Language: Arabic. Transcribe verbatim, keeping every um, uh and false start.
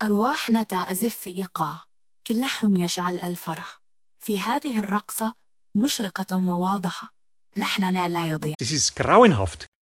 أرواحنا تعزف في إيقاع، كل لحن يشعل الفرح. في هذه الرقصة مشرقة وواضحة، لحننا لا يضيع. Das ist grauenhaft.